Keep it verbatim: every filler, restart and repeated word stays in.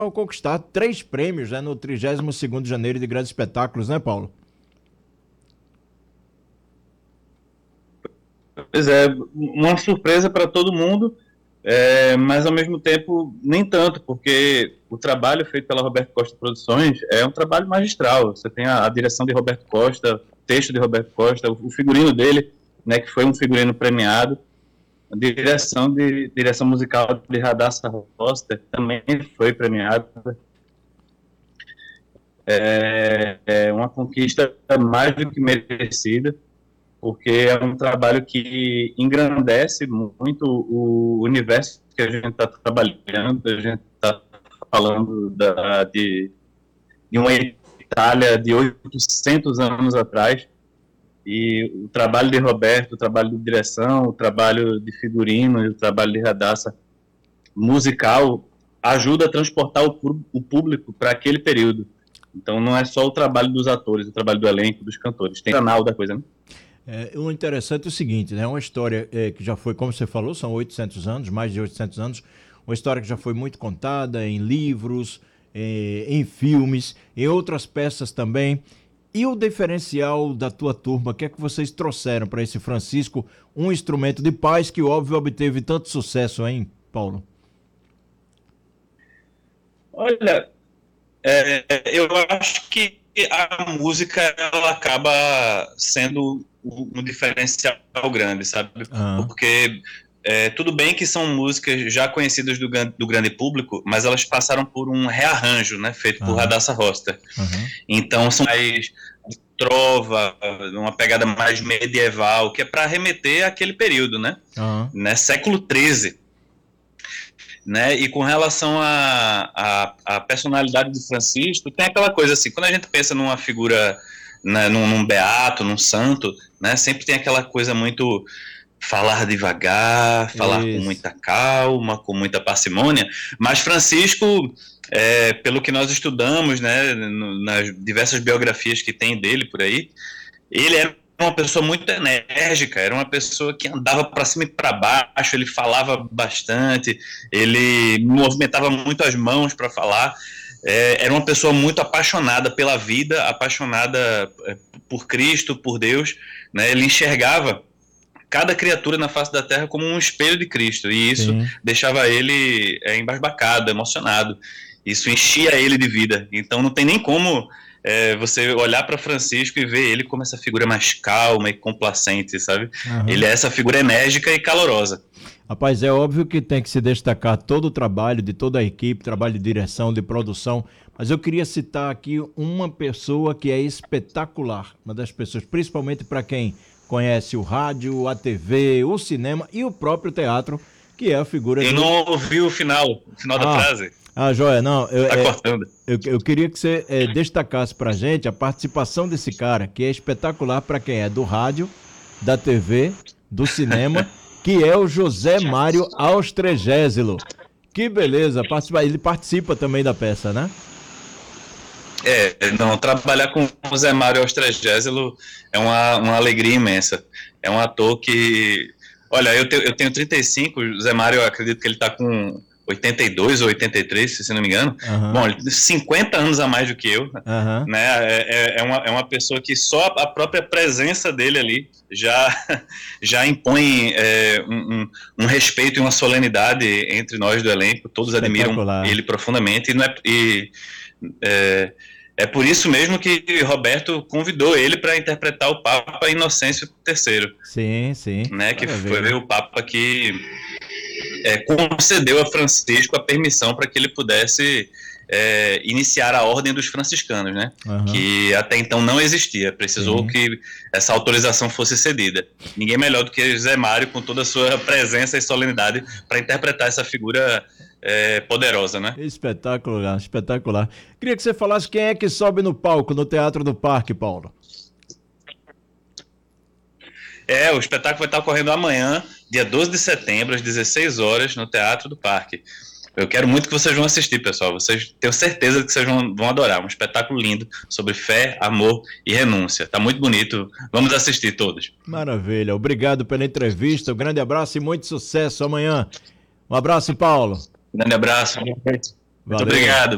ao conquistar três prêmios, né, no trigésimo segundo de janeiro de grandes espetáculos, né, Paulo? Pois é, uma surpresa para todo mundo, é, mas ao mesmo tempo nem tanto, porque o trabalho feito pela Roberto Costa Produções é um trabalho magistral. Você tem a, a direção de Roberto Costa, o texto de Roberto Costa, o, o figurino dele, né, que foi um figurino premiado, a direção de direção musical de Radassa Roster também foi premiada. É, é uma conquista mais do que merecida, porque é um trabalho que engrandece muito o universo que a gente está trabalhando. A gente está falando da, de, de uma Itália de oitocentos anos atrás, e o trabalho de Roberto, o trabalho de direção, o trabalho de figurino e o trabalho de Radassa musical ajuda a transportar o, o público para aquele período. Então não é só o trabalho dos atores, o trabalho do elenco, dos cantores, tem o canal da coisa, né? É, o interessante é o seguinte, né? Uma história é, que já foi, como você falou, são oitocentos anos, mais de oitocentos anos, uma história que já foi muito contada em livros, é, em filmes, em outras peças também. E o diferencial da tua turma, o que é que vocês trouxeram para esse Francisco, um instrumento de paz que, óbvio, obteve tanto sucesso, hein, Paulo? Olha, é, eu acho que a música ela acaba sendo um diferencial grande, sabe? Ah, Porque é, tudo bem que são músicas já conhecidas do, do grande público, mas elas passaram por um rearranjo, né, feito por aham, Radassa Roster. aham, Então são mais trova, uma pegada mais medieval, que é para remeter àquele período, né? aham. né? Século treze. Né? E com relação à a, a, a personalidade de Francisco, tem aquela coisa assim, quando a gente pensa numa figura, né, num, num beato, num santo, né, sempre tem aquela coisa muito falar devagar, falar com Isso. muita calma, com muita parcimônia, mas Francisco, é, pelo que nós estudamos, né, no, nas diversas biografias que tem dele por aí, ele era uma pessoa muito enérgica, era uma pessoa que andava para cima e para baixo, ele falava bastante, ele movimentava muito as mãos para falar, é, era uma pessoa muito apaixonada pela vida, apaixonada por Cristo, por Deus, né? Ele enxergava cada criatura na face da terra como um espelho de Cristo, e isso Sim. deixava ele é, embasbacado, emocionado, isso enchia ele de vida, então não tem nem como é, você olhar para Francisco e ver ele como essa figura mais calma e complacente, sabe? Ele Aham. é essa figura enérgica e calorosa. Rapaz, é óbvio que tem que se destacar todo o trabalho de toda a equipe, trabalho de direção, de produção, mas eu queria citar aqui uma pessoa que é espetacular, uma das pessoas, principalmente para quem conhece o rádio, a T V, o cinema e o próprio teatro, que é a figura Eu do... não ouvi o final, o final da Ah, frase. ah, joia, não, eu, Tá é, cortando. eu, eu queria que você é, destacasse pra gente a participação desse cara, que é espetacular para quem é do rádio, da T V, do cinema, que é o José Mário Austrégésilo. Que beleza, participa, ele participa também da peça, né? É, não, trabalhar com o Zé Mário Austrégésilo é uma, uma alegria imensa. É um ator que... Olha, eu, te, eu tenho trinta e cinco, o Zé Mário, eu acredito que ele está com oitenta e dois ou oitenta e três, se não me engano. Aham, Bom, ele tem cinquenta anos a mais do que eu, aham. né? É, é, uma, é uma pessoa que só a própria presença dele ali já, já impõe é, um, um, um respeito e uma solenidade entre nós do elenco. Todos admiram Espetacular. ele profundamente e, não é, e é, é por isso mesmo que Roberto convidou ele para interpretar o Papa Inocêncio terceiro, Sim, sim. né? Que foi Maravilha. o Papa que é, concedeu a Francisco a permissão para que ele pudesse é, iniciar a Ordem dos Franciscanos, né? Aham, Que até então não existia. Precisou sim. que essa autorização fosse cedida. Ninguém melhor do que Zé Mário, com toda a sua presença e solenidade, para interpretar essa figura é, poderosa, né? Espetacular, espetacular. Queria que você falasse quem é que sobe no palco no Teatro do Parque, Paulo. É, o espetáculo vai estar ocorrendo amanhã, dia doze de setembro, às dezesseis horas, no Teatro do Parque. Eu quero muito que vocês vão assistir, pessoal. Vocês tenho certeza que vocês vão, vão adorar. Um espetáculo lindo sobre fé, amor e renúncia. Tá muito bonito. Vamos assistir todos. Maravilha. Obrigado pela entrevista. Um grande abraço e muito sucesso amanhã. Um abraço, Paulo. Grande abraço. Muito Valeu. obrigado.